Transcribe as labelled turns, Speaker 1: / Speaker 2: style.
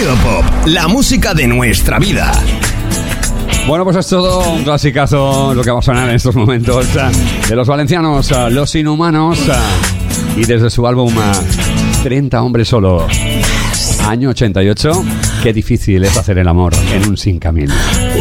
Speaker 1: Sonido Pop, la música de nuestra vida.
Speaker 2: Bueno, pues es todo un clasicazo lo que va a sonar en estos momentos de los valencianos, Los Inhumanos, y desde su álbum 30 hombres solo, año 88. Qué difícil es hacer el amor en un 5 camino.